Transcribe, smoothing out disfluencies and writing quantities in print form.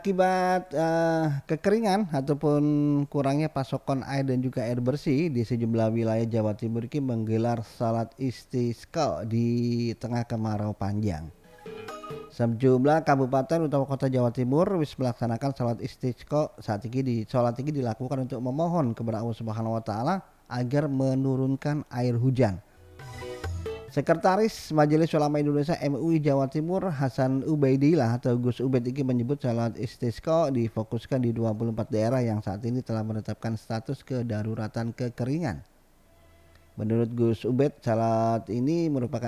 Akibat kekeringan ataupun kurangnya pasokan air dan juga air bersih di sejumlah wilayah Jawa Timur ini menggelar salat istisqa di tengah kemarau panjang. Sejumlah kabupaten utawa kota Jawa Timur wis melaksanakan salat istisqa saat ini salat ini dilakukan untuk memohon kepada Allah Subhanahu wa taala agar menurunkan air hujan. Sekretaris Majelis Ulama Indonesia MUI Jawa Timur Hasan Ubaidillah atau Gus Ubaid ini menyebut salat istisqa difokuskan di 24 daerah yang saat ini telah menetapkan status kedaruratan kekeringan. Menurut Gus Ubaid, salat ini merupakan